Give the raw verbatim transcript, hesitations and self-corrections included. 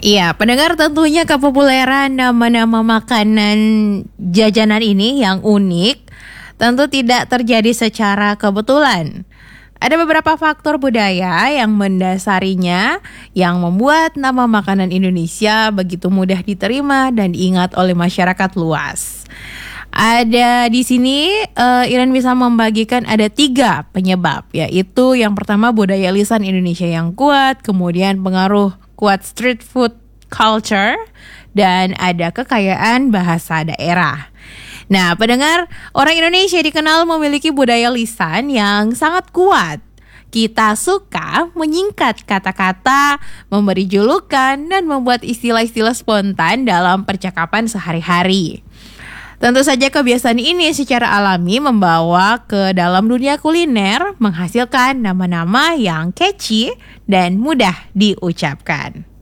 Iya, pendengar, tentunya kepopuleran nama-nama makanan jajanan ini yang unik tentu tidak terjadi secara kebetulan. Ada beberapa faktor budaya yang mendasarinya yang membuat nama makanan Indonesia begitu mudah diterima dan diingat oleh masyarakat luas. Ada di sini uh, Iren bisa membagikan ada tiga penyebab, yaitu yang pertama budaya lisan Indonesia yang kuat, kemudian pengaruh kuat street food culture, dan ada kekayaan bahasa daerah. Nah, pendengar, orang Indonesia dikenal memiliki budaya lisan yang sangat kuat. Kita suka menyingkat kata-kata, memberi julukan, dan membuat istilah-istilah spontan dalam percakapan sehari-hari. Tentu saja kebiasaan ini secara alami membawa ke dalam dunia kuliner, menghasilkan nama-nama yang catchy dan mudah diucapkan.